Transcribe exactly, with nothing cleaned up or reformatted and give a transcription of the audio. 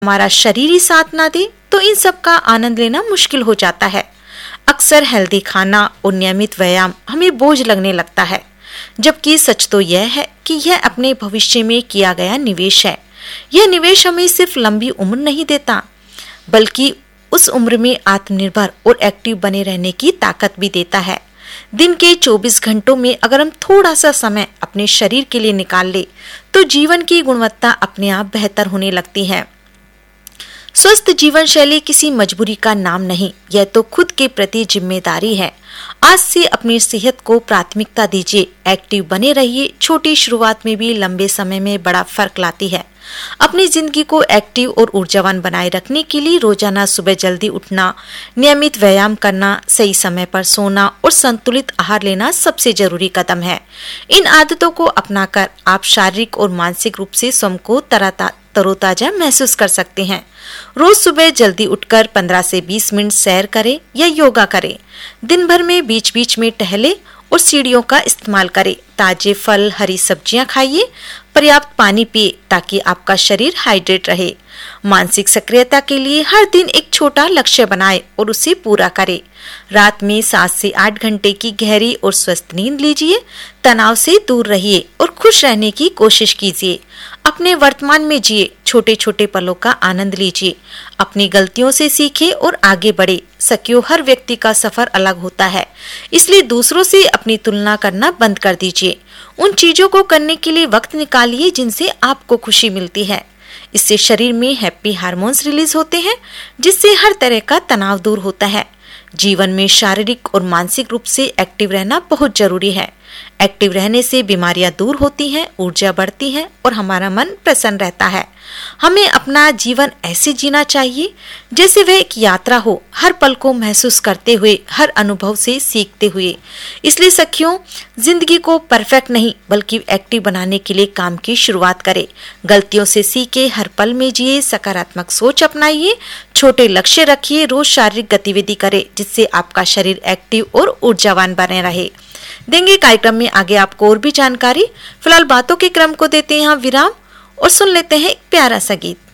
हमारा शरीर ही साथ ना दे तो इन सब का आनंद लेना मुश्किल हो जाता है। अक्सर हेल्दी खाना और नियमित व्यायाम हमें बोझ लगने लगता है, जबकि सच तो यह है कि यह अपने भविष्य में किया गया निवेश है। यह निवेश हमें सिर्फ लंबी उम्र नहीं देता, बल्कि उस उम्र में आत्मनिर्भर और एक्टिव बने रहने की ताकत भी देता है। दिन के चौबीस घंटों में अगर हम थोड़ा सा समय अपने शरीर के लिए निकाल ले तो जीवन की गुणवत्ता अपने आप बेहतर होने लगती है। स्वस्थ जीवन शैली किसी मजबूरी का नाम नहीं, यह तो खुद के प्रति जिम्मेदारी है। आज से अपनी सेहत को प्राथमिकता दीजिए, एक्टिव बने रहिए। छोटी शुरुआत में भी लंबे समय में बड़ा फर्क लाती है। अपनी जिंदगी को एक्टिव और ऊर्जावान बनाए रखने के लिए रोजाना सुबह जल्दी उठना, नियमित व्यायाम करना, सही समय पर सोना और संतुलित आहार लेना सबसे जरूरी कदम है। इन आदतों को अपनाकर आप शारीरिक और मानसिक रूप से स्वयं को तरता तरोताजा महसूस कर सकते हैं। रोज सुबह जल्दी उठकर पंद्रह से बीस मिनट सैर करें या योगा करें। दिन भर में बीच बीच में टहले और सीढ़ियों का इस्तेमाल करें। ताजे फल, हरी सब्जियां खाइए, पर्याप्त पानी पिए ताकि आपका शरीर हाइड्रेट रहे। मानसिक सक्रियता के लिए हर दिन एक छोटा लक्ष्य बनाएं और उसे पूरा करें। रात में सात से आठ घंटे की गहरी और स्वस्थ नींद लीजिए। तनाव से दूर रहिए और खुश रहने की कोशिश कीजिए। अपने वर्तमान में जिए, छोटे छोटे पलों का आनंद लीजिए। अपनी गलतियों से सीखे और आगे बढ़े। सकियो हर व्यक्ति का सफर अलग होता है, इसलिए दूसरों से अपनी तुलना करना बंद कर दीजिए। उन चीजों को करने के लिए वक्त निकालिए जिनसे आपको खुशी मिलती है। इससे शरीर में हैप्पी हार्मोन्स रिलीज होते हैं, जिससे हर तरह का तनाव दूर होता है। जीवन में शारीरिक और मानसिक रूप से एक्टिव रहना बहुत जरूरी है। एक्टिव रहने से बीमारियां दूर होती हैं, ऊर्जा बढ़ती है और हमारा मन प्रसन्न रहता है। हमें अपना जीवन ऐसे जीना चाहिए जैसे वह एक यात्रा हो, हर पल को महसूस करते हुए, हर अनुभव से सीखते हुए। इसलिए सखियों, जिंदगी को परफेक्ट नहीं बल्कि एक्टिव बनाने के लिए काम की शुरुआत करें। गलतियों से सीखे, हर पल में जिए, सकारात्मक सोच अपनाइए, छोटे लक्ष्य रखिए, रोज शारीरिक गतिविधि करें जिससे आपका शरीर एक्टिव और ऊर्जावान बने रहे। देंगे कार्यक्रम में आगे आपको और भी जानकारी। फिलहाल बातों के क्रम को देते हैं यहाँ विराम और सुन लेते हैं एक प्यारा सा गीत।